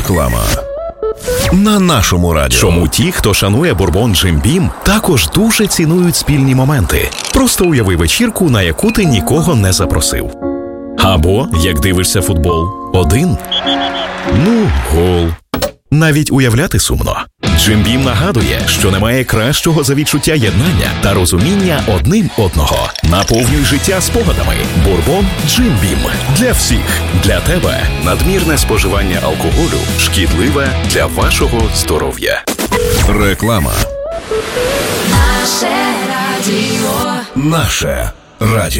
Реклама. На нашому радіо. Чому ті, хто шанує бурбон Джим Бім, також дуже цінують спільні моменти. Просто уяви вечірку, на яку ти нікого не запросив. Або, як дивишся футбол, один. Гол. Навіть уявляти сумно. Джим Бім нагадує, що немає кращого за відчуття єднання та розуміння одним одного. Наповнюй життя спогадами. Бурбон Джим Бім. Для всіх. Для тебе. Надмірне споживання алкоголю шкідливе для вашого здоров'я. Реклама. Наше радіо. Наше радіо.